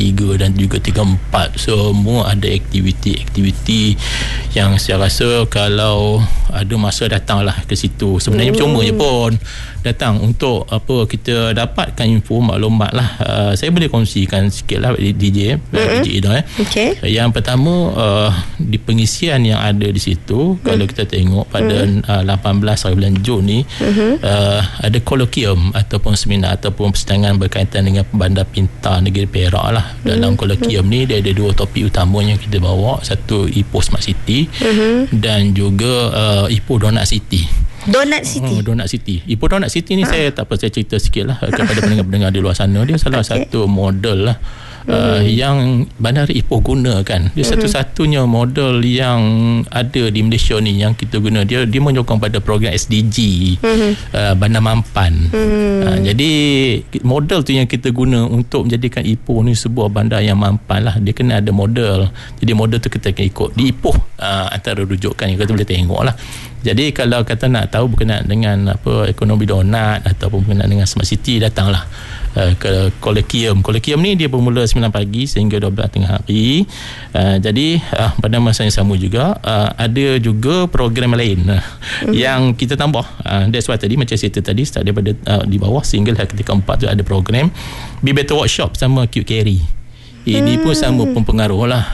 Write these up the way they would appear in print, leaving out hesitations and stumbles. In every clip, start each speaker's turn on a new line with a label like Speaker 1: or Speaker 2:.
Speaker 1: 3 dan juga 3-4. Semua ada aktiviti-aktiviti yang saya rasa kalau ada masa datanglah ke situ. Sebenarnya percuma je pun datang untuk kita dapatkan info, maklumat lah. Saya boleh kongsikan sikit lah DJ Ida.
Speaker 2: Okay.
Speaker 1: Yang pertama, di pengisian yang ada di situ, kalau kita tengok pada 18 hari bulan Jun ni, ada kolokium ataupun seminar ataupun persidangan berkaitan dengan Bandar Pintar Negeri Perak lah. Dalam kolokium ni dia ada 2 topik utama yang kita bawa. Satu Ipoh Smart City dan juga Ipoh Donut City.
Speaker 2: Donut City.
Speaker 1: Ipoh Donut City ni saya cerita sikit lah kepada pendengar-pendengar di luar sana. Dia salah satu model lah yang Bandar Ipoh gunakan. Dia satu-satunya model yang ada di Malaysia ni yang kita guna. Dia menyokong pada program SDG Bandar Mampan. Jadi model tu yang kita guna untuk menjadikan Ipoh ni sebuah bandar yang mampan lah. Dia kena ada model. Jadi model tu kita akan ikut di Ipoh, antara rujukan yang kita boleh tengok lah. Jadi kalau kata nak tahu berkenaan dengan ekonomi donat ataupun berkenaan dengan Smart City, datanglah ke Kolokium. Kolokium ni dia bermula 9 pagi sehingga 12 tengah hari. Jadi pada masa yang sama juga ada juga program lain yang kita tambah. That's why tadi macam cerita tadi start daripada di bawah sehingga ketika 4 tu ada program Be Better Workshop sama Cute Carry. Ini pun sama pun pengaruh lah.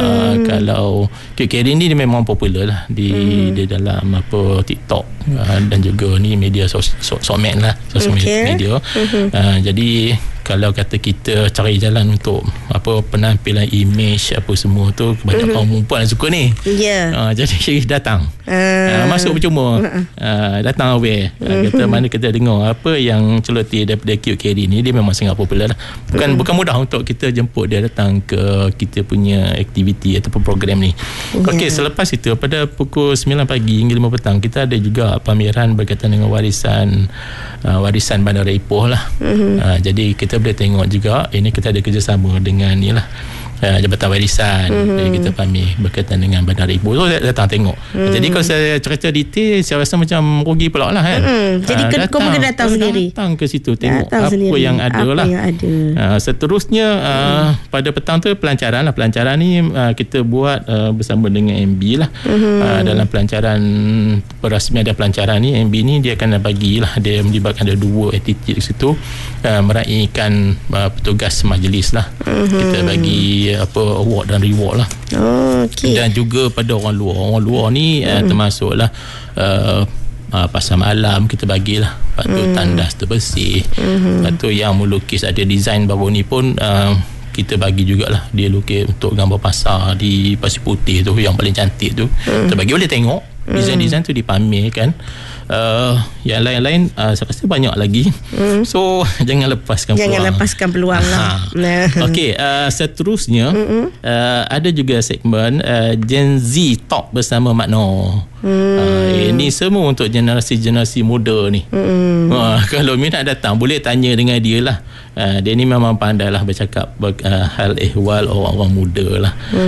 Speaker 1: Kalau Cute Carry ni dia memang popular lah di dalam TikTok dan juga ni media sosial media. Jadi kalau kata kita cari jalan untuk penampilan image semua tu, banyak kaum perempuan suka ni. Jadi datang. Masuk percuma. Datang aware. Kata mana kita dengar apa yang celoteh daripada Cute Carry ni, dia memang sangat popular lah. Bukan mudah untuk kita jemput dia datang ke kita punya aktiviti ataupun program ni. Okey, selepas itu pada pukul 9 pagi hingga 5 petang kita ada juga pameran berkaitan dengan warisan Bandar Ipoh lah. Jadi kita boleh tengok juga ini kita ada kerjasama dengan ni lah, Jabatan Warisan. Jadi kita pamer berkaitan dengan Bandar Ipoh. So datang tengok. Jadi kalau saya cerita detail, saya rasa macam rugi pula lah kan.
Speaker 2: Jadi kau mungkin datang sendiri.
Speaker 1: Datang ke situ tengok apa yang ada lah. Seterusnya pada petang tu pelancaran ni kita buat bersama dengan MB lah. Dalam pelancaran perasmian ada pelancaran ni, MB ni dia akan bagilah, dia melibatkan ada 2 attitude di situ, meraihkan petugas majlis lah. Kita bagi award dan reward lah. Dan juga pada orang luar ni termasuklah pasar malam kita bagilah. Lepas tu tandas tu bersih. Lepas tu yang melukis ada design baru ni pun kita bagi jugalah, dia lukis untuk gambar pasar di Pasir Putih tu yang paling cantik tu. Kita bagi boleh tengok design-design tu dipamerkan. Yang lain-lain saya rasa banyak lagi. So jangan lepaskan peluang lah. Okey, seterusnya ada juga segmen Gen Z Talk bersama Mak Noh. Ini semua untuk generasi muda ni. Kalau minat datang boleh tanya dengan dia lah. Dia ni memang pandai lah bercakap hal ehwal orang-orang muda lah.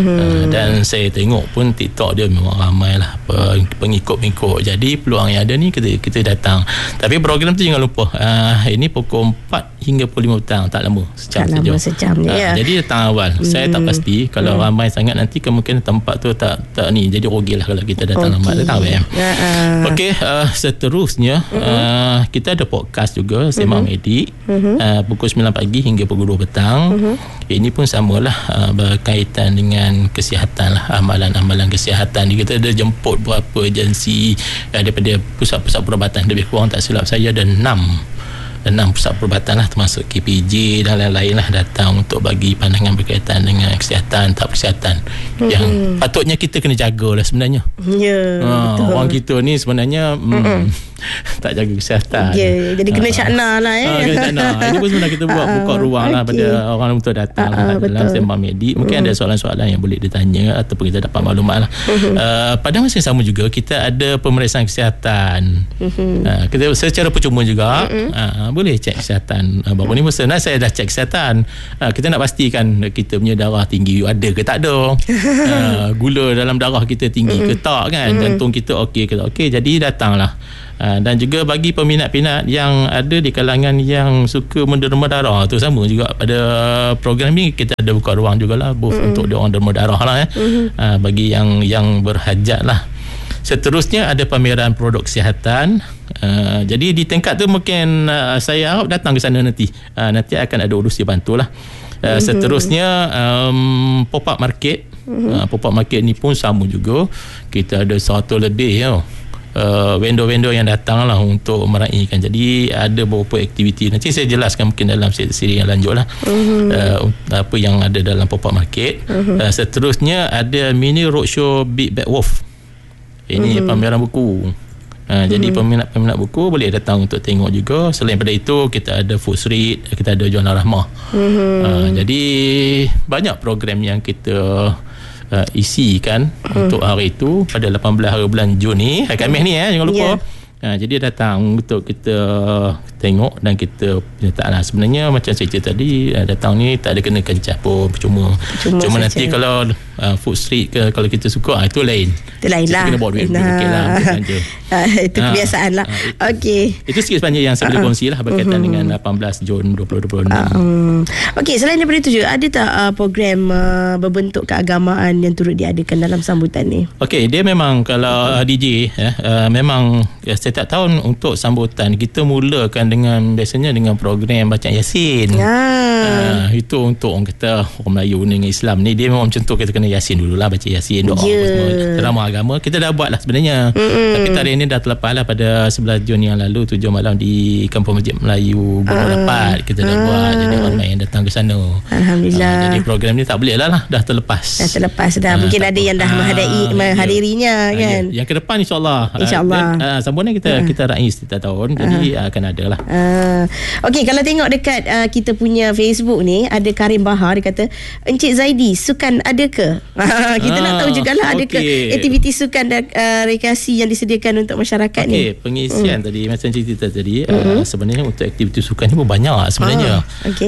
Speaker 1: Dan saya tengok pun TikTok dia memang ramai lah pengikut-pengikut. Jadi peluang yang ada ni kita datang. Tapi program tu jangan lupa ini pukul 4 hingga pukul 5 petang, tak lama, sejam saja. Jadi datang awal. Saya tak pasti kalau ramai sangat nanti kemungkinan tempat tu tak ni, jadi rugilah kalau kita datang lambat. Datang Okey, seterusnya kita ada podcast juga Sembang Medik pukul 9 pagi hingga pukul 2 petang. Ini pun samalah berkaitan dengan kesihatan lah, amalan-amalan kesihatan. Kita ada jemput beberapa agensi daripada pusat-pusat perubatan. Lebih kurang tak silap saya ada 6 pusat perubatan lah, termasuk KPJ dan lain-lain lah, datang untuk bagi pandangan berkaitan dengan kesihatan, tahap kesihatan yang patutnya kita kena jaga lah sebenarnya. Orang kita ni sebenarnya tak jaga kesihatan.
Speaker 2: Jadi kena cakna lah
Speaker 1: kena cakna. Ini pun sebenarnya kita buka ruang lah pada orang untuk datang dalam Sembang Medik. Mungkin ada soalan-soalan yang boleh ditanya ataupun kita dapat maklumat lah. Pada masa yang sama juga kita ada pemeriksaan kesihatan. Kita secara percuma juga boleh cek kesihatan. Baru ni masa saya dah cek kesihatan. Kita nak pastikan kita punya darah tinggi ada ke tak ada. Gula dalam darah kita tinggi ke tak kan. Jantung kita okey ke tak okey. Jadi datanglah Dan juga bagi peminat-peminat yang ada di kalangan yang suka menderma darah tu, sama juga pada program ni kita ada buka ruang jugalah untuk dia orang derma darah lah bagi yang berhajat lah. Seterusnya ada pameran produk kesihatan. Jadi di tingkat tu mungkin saya harap datang ke sana nanti. Nanti akan ada urus dia bantulah. Seterusnya pop-up market. Pop-up market ni pun sama juga. Kita ada 100 lebih vendor-vendor yang datang lah untuk meraihkan. Jadi ada beberapa aktiviti. Nanti saya jelaskan mungkin dalam siri yang lanjut lah apa yang ada dalam pop-up market. Seterusnya ada mini roadshow Big Bad Wolf. Ini pameran buku. Jadi peminat-peminat buku boleh datang untuk tengok juga. Selain daripada itu, kita ada food street, kita ada jualan rahmah. Jadi banyak program yang kita isikan untuk hari itu pada 18 hari bulan Jun ni, hari Khamis ni jangan lupa. Jadi datang untuk kita tengok dan kita penyertaan lah. Sebenarnya macam saya cerita tadi, datang ni tak ada kena kencah pun, cuma nanti kalau food street ke, kalau kita suka itu lain.
Speaker 2: Itu lain lah.
Speaker 1: Kita kena bawa duit sikit lah.
Speaker 2: Itu kebiasaan lah. Okey.
Speaker 1: Itu sikit sebenarnya yang saya boleh kongsi lah berkaitan dengan 18 Jun 2026.
Speaker 2: Okey, selain daripada itu juga, ada tak program berbentuk keagamaan yang turut diadakan dalam sambutan ni?
Speaker 1: Okey, dia memang kalau DJ memang setiap tahun untuk sambutan kita mulakan biasanya dengan program bacaan Yasin. Itu untuk orang kata orang Melayu dengan Islam ni, dia memang macam tu, kita kena Yasin dululah, baca Yasin, doa semua drama agama kita dah buat lah sebenarnya. Tapi tarikh ini dah terlepas lah pada 11 Jun yang lalu, 7 malam di Kampung Masjid Melayu Gunung Dapat kita dah buat. Jadi ramai yang datang ke sana.
Speaker 2: Alhamdulillah.
Speaker 1: Jadi program ni tak boleh lah dah terlepas.
Speaker 2: Mungkin ada yang dah menghadirinya kan.
Speaker 1: Yang ke depan insyaAllah sambutan kita raih setiap tahun. Jadi akan ada lah.
Speaker 2: Okey, kalau tengok dekat kita punya Facebook ni, ada Karim Bahar, dia kata, Encik Zaidi, sukan ada ke? Kita nak tahu jugalah ada ke aktiviti sukan dan rekreasi yang disediakan untuk masyarakat ni.
Speaker 1: Pengisian tadi macam cerita tadi, sebenarnya untuk aktiviti sukan ni pun banyak sebenarnya.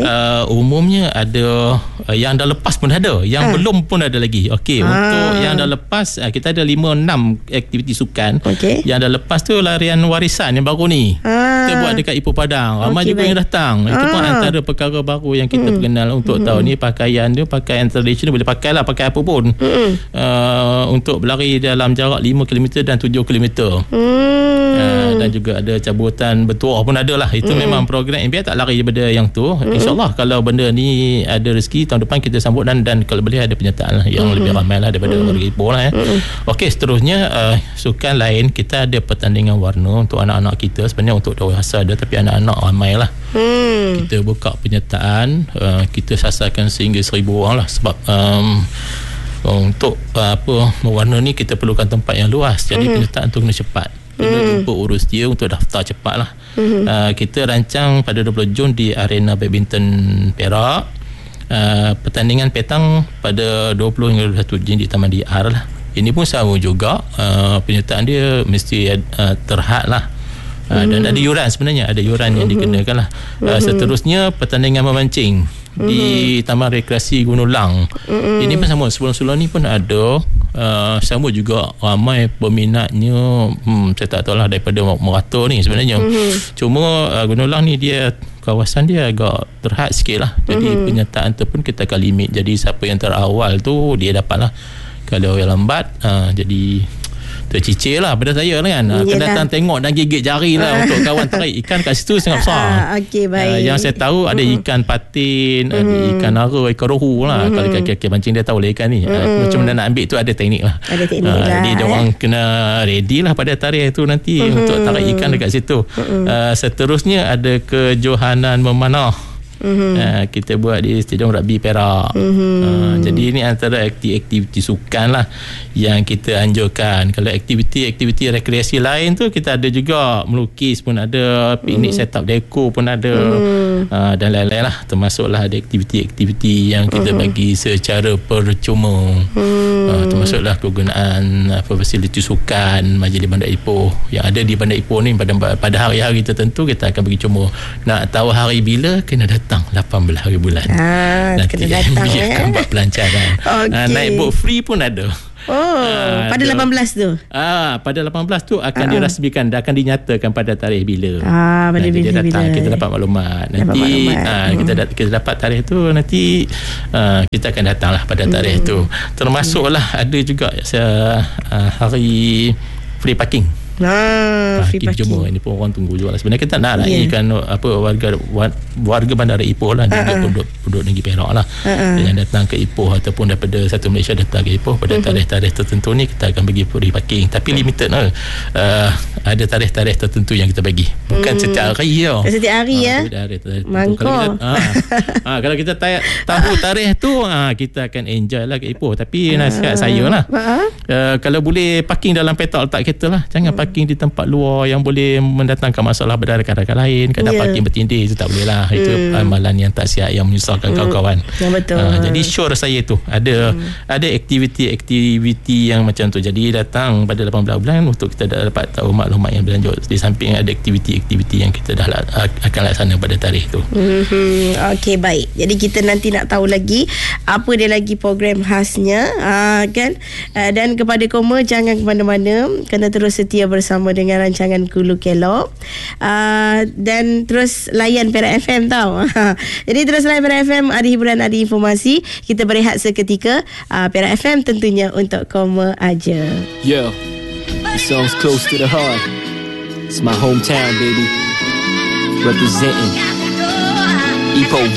Speaker 1: Umumnya ada yang dah lepas pun ada, yang belum pun ada lagi. Untuk yang dah lepas, kita ada 5-6 aktiviti sukan. Yang dah lepas tu larian warisan yang baru ni. Kita buat dekat Ipoh Padang. Ramai juga yang datang. Itu pun antara perkara baru yang kita perkenal untuk tahun ni. Pakaian dia, pakaian tradisional, boleh pakai lah, pakai apa pun. Untuk berlari dalam jarak 5 km dan 7 km. Dan juga ada cabutan bertuah pun ada lah. Itu memang program MBA tak lari daripada yang tu. InsyaAllah kalau benda ni ada rezeki, tahun depan kita sambut dan kalau boleh ada penyertaan lah yang lebih ramai lah daripada warga Ipoh lah. Okey, seterusnya sukan lain, kita ada pertandingan warna untuk anak-anak kita. Sebenarnya untuk dewasa ada, tapi anak-anak ramai lah. Kita buka penyertaan, kita sasarkan sehingga 1,000 orang lah. Sebab untuk warna ni kita perlukan tempat yang luas. Jadi penyertaan tu kena cepat. Kena jumpa urus dia untuk daftar cepat lah. Kita rancang pada 20 Jun di Arena Badminton Perak. Pertandingan petang pada 20 hingga 21 Jun di Taman DR lah. Ini pun sama juga, penyertaan dia mesti terhad lah. Dan ada yuran, sebenarnya ada yuran yang dikenakan lah. Seterusnya pertandingan memancing di Taman Rekreasi Gunung Lang. Ini pun sama, sebelum-sebelum ni pun ada. Sama juga ramai peminatnya. Saya tak tahu lah daripada merata ni sebenarnya. Cuma Gunung Lang ni dia, kawasan dia agak terhad sikit lah. Jadi penyertaan tu pun kita akan limit. Jadi siapa yang terawal tu dia dapat lah. Kalau yang lambat jadi tercicir lah pada saya lah kan. Kena datang tengok dan gigit jari lah untuk kawan tarik ikan kat situ sangat besar.
Speaker 2: Baik.
Speaker 1: Yang saya tahu ada ikan patin, ada ikan nara, ikan rohu lah. Kalau kaki-kaki mancing dia tahu lah ikan ni. Macam mana nak ambil tu ada teknik lah. Jadi dia orang kena ready lah pada tarikh tu nanti untuk tarik ikan dekat situ. Seterusnya ada kejohanan memanah. Kita buat di Stadium Rugby Perak. Jadi ini antara aktiviti sukan lah yang kita anjurkan. Kalau aktiviti rekreasi lain tu kita ada juga, melukis pun ada, piknik setup deco pun ada, dan lain-lain lah. Termasuklah ada aktiviti yang kita bagi secara percuma. Termasuklah kegunaan fasiliti sukan Majlis Bandar Ipoh yang ada di Bandar Ipoh ni. Pada hari-hari tertentu kita akan bagi cuma. Nak tahu hari bila, kena datang 18 hari bulan. Nanti
Speaker 2: kena datang
Speaker 1: akan buat pelancaran. Naik boat free pun ada.
Speaker 2: Pada 18 tu.
Speaker 1: Pada 18 tu akan dirasmikan, akan dinyatakan pada tarikh bila.
Speaker 2: Jadi
Speaker 1: datang kita dapat maklumat. Nanti kita dapat tarikh tu, nanti kita akan datanglah pada tarikh tu. Termasuklah ada juga hari free parking.
Speaker 2: Free parking.
Speaker 1: Jemur ini pun orang tunggu juga lah. Sebenarnya kita nak raikan warga bandara Ipoh lah, juga penduduk negeri Perak lah, yang datang ke Ipoh ataupun daripada satu Malaysia datang ke Ipoh pada tarikh-tarikh tertentu ni, kita akan bagi free parking, tapi limited lah. Ada tarikh-tarikh tertentu yang kita bagi, bukan setiap hari tau.
Speaker 2: Setiap hari
Speaker 1: Mangkuk. Kalau kita tahu tarikh tu, kita akan enjoy lah ke Ipoh. Tapi nasihat saya lah, kalau boleh parking dalam petak letak kereta lah, jangan parking di tempat luar yang boleh mendatangkan masalah pada rakan-rakan lain. Kadang parking bertindih, itu tak boleh lah. Itu amalan yang tak sihat, yang menyusahkan kawan-kawan.
Speaker 2: Betul.
Speaker 1: Jadi sure saya tu ada aktiviti yang macam tu. Jadi datang pada 18 bulan untuk kita dapat tahu maklumat yang berlanjut, di samping ada aktiviti-aktiviti yang kita dah akan laksana pada tarikh tu.
Speaker 2: Okey, baik. Jadi kita nanti nak tahu lagi apa dia lagi program khasnya, kan? Dan kepada Koma, jangan ke mana-mana, kena terus setia bersama dengan rancangan Kulu Kelok, dan terus layan Perak FM tau. Jadi terus layan Perak FM, ada hiburan, ada informasi. Kita berehat seketika. Perak FM tentunya untuk Koma aja.
Speaker 3: Yo, this song's close to the heart. It's my hometown, baby. Representing Ipoh